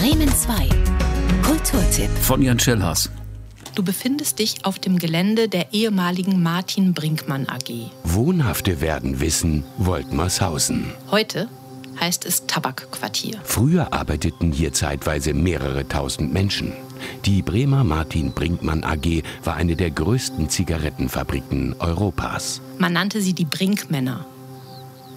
Bremen 2. Kulturtipp. Von Jan Schellhaas. Du befindest dich auf dem Gelände der ehemaligen Martin Brinkmann AG. Wohnhafte werden wissen, Woltmershausen. Heute heißt es Tabakquartier. Früher arbeiteten hier zeitweise mehrere tausend Menschen. Die Bremer Martin Brinkmann AG war eine der größten Zigarettenfabriken Europas. Man nannte sie die Brinkmänner.